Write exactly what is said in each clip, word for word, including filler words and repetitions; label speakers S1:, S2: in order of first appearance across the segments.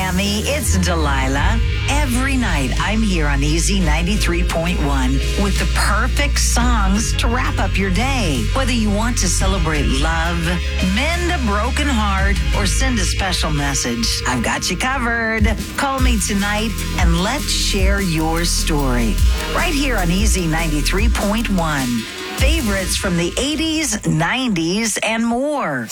S1: Miami, it's Delilah. Every night, I'm here on Easy ninety-three point one with the perfect songs to wrap up your day. Whether you want to celebrate love, mend a broken heart, or send a special message, I've got you covered. Call me tonight and let's share your story. Right here on Easy ninety-three point one. Favorites from the eighties, nineties, and more.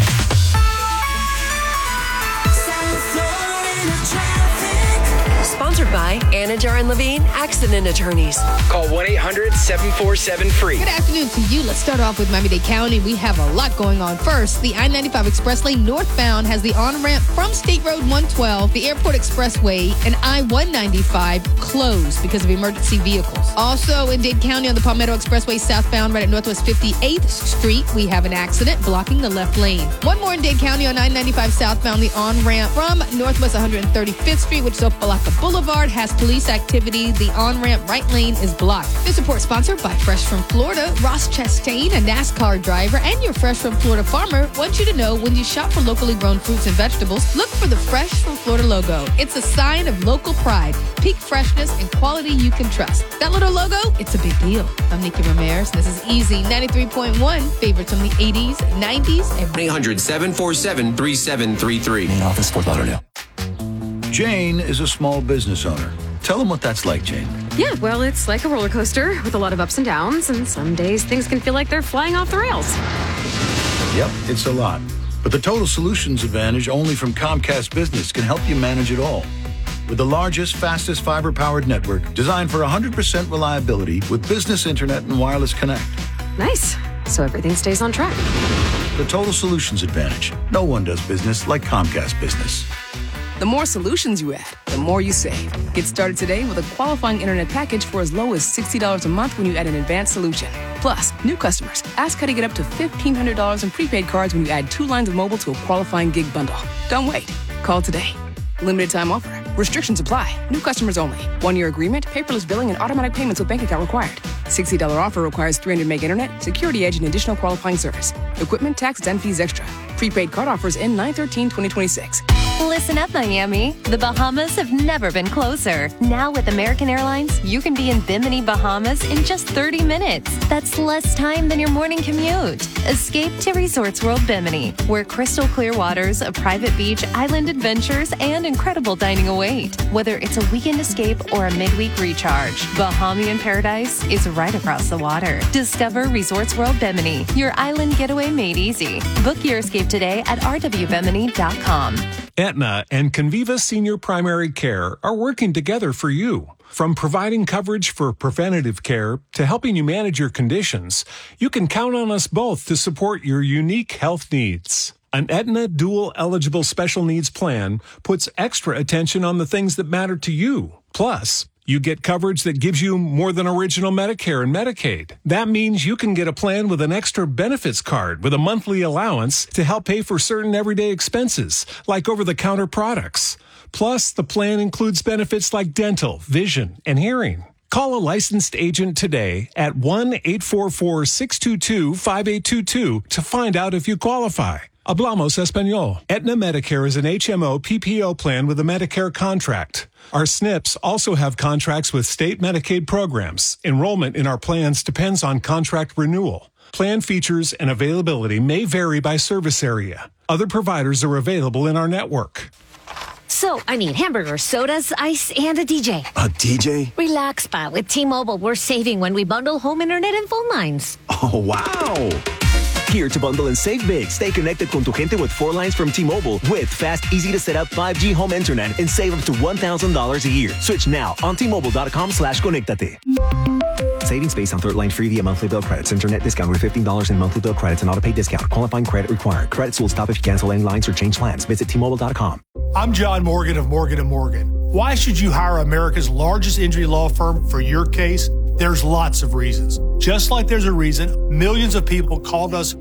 S2: Sponsored by Anajar and Levine Accident Attorneys.
S3: Call one eight hundred seven four seven free.
S4: Good afternoon to you. Let's start off with Miami-Dade County. We have a lot going on. First, the I ninety-five Expressway northbound has the on-ramp from State Road one twelve, the Airport Expressway, and I one ninety-five closed because of emergency vehicles. Also, in Dade County on the Palmetto Expressway southbound right at Northwest fifty-eighth Street, we have an accident blocking the left lane. One more in Dade County on I ninety-five southbound, the on-ramp from Northwest one hundred thirty-fifth Street, which is up Balaka Boulevard, has police activity. The on-ramp right lane is blocked. This report sponsored by Fresh from Florida. Ross Chastain, a NASCAR driver and your Fresh from Florida farmer, wants you to know when you shop for locally grown fruits and vegetables, look for the Fresh from Florida logo. It's a sign of local pride, peak freshness, and quality you can trust. That little logo, it's a big deal. I'm Nikki Ramirez. This is Easy ninety-three point one. Favorites from the eighties, nineties, and
S5: one eight hundred seven four seven three seven three three.
S6: Main office, Fort Lauderdale.
S7: Jane is a small business owner. Tell them what that's like, Jane.
S8: Yeah, well, it's like a roller coaster with a lot of ups and downs, and some days things can feel like they're flying off the rails.
S7: Yep, it's a lot. But the Total Solutions Advantage only from Comcast Business can help you manage it all. With the largest, fastest fiber-powered network designed for one hundred percent reliability with business internet and wireless connect.
S8: Nice. So everything stays on track.
S7: The Total Solutions Advantage. No one does business like Comcast Business.
S9: The more solutions you add, the more you save. Get started today with a qualifying internet package for as low as sixty dollars a month when you add an advanced solution. Plus, new customers, ask how to get up to fifteen hundred dollars in prepaid cards when you add two lines of mobile to a qualifying gig bundle. Don't wait. Call today. Limited time offer. Restrictions apply. New customers only. One-year agreement, paperless billing, and automatic payments with bank account required. sixty dollars offer requires three hundred meg internet, security edge, and additional qualifying service. Equipment, tax, and fees extra. Prepaid card offers end nine thirteen twenty twenty-six.
S10: Listen up, Miami. The Bahamas have never been closer. Now with American Airlines, you can be in Bimini, Bahamas in just thirty minutes. That's less time than your morning commute. Escape to Resorts World Bimini, where crystal clear waters, a private beach, island adventures, and incredible dining await. Whether it's a weekend escape or a midweek recharge, Bahamian paradise is right across the water. Discover Resorts World Bimini, your island getaway made easy. Book your escape today at r w bimini dot com.
S11: Aetna and Conviva Senior Primary Care are working together for you. From providing coverage for preventative care to helping you manage your conditions, you can count on us both to support your unique health needs. An Aetna Dual Eligible Special Needs Plan puts extra attention on the things that matter to you. Plus, you get coverage that gives you more than original Medicare and Medicaid. That means you can get a plan with an extra benefits card with a monthly allowance to help pay for certain everyday expenses, like over-the-counter products. Plus, the plan includes benefits like dental, vision, and hearing. Call a licensed agent today at one eight four four, six two two, five eight two two to find out if you qualify. Hablamos Español. Aetna Medicare is an H M O P P O plan with a Medicare contract. Our S N Ps also have contracts with state Medicaid programs. Enrollment in our plans depends on contract renewal. Plan features and availability may vary by service area. Other providers are available in our network.
S12: So, I need hamburgers, sodas, ice, and a D J.
S6: A D J?
S12: Relax, Pa. With T-Mobile, we're saving when we bundle home internet and phone lines.
S6: Oh, wow. Here to bundle and save big. Stay connected con tu gente with four lines from T-Mobile with fast, easy-to-set-up five G home internet and save up to one thousand dollars a year. Switch now on T-Mobile.com slash conectate. Savings based on third line free via monthly bill credits. Internet discount with fifteen dollars in monthly bill credits and auto-pay discount. Qualifying credit required. Credits will stop if you cancel any lines or change plans. Visit T Mobile dot com.
S13: I'm John Morgan of Morgan and Morgan. Why should you hire America's largest injury law firm for your case? There's lots of reasons. Just like there's a reason millions of people called us